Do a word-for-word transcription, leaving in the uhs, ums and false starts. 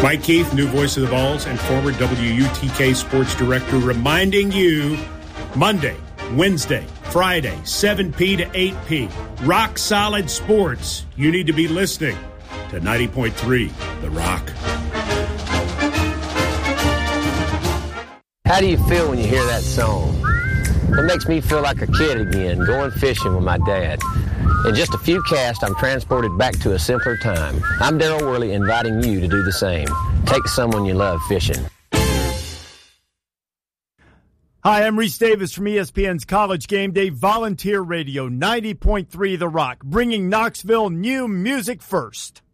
Mike Keith, new voice of the Vols and former W U T K sports director, reminding you Monday, Wednesday, Friday, seven p to eight p. Rock Solid Sports. You need to be listening to ninety point three The Rock. How do you feel when you hear that song? It makes me feel like a kid again, going fishing with my dad. In just a few casts, I'm transported back to a simpler time. I'm Daryl Worley, inviting you to do the same. Take someone you love fishing. Hi, I'm Reese Davis from E S P N's College Game Day Volunteer Radio, ninety point three The Rock, bringing Knoxville new music first.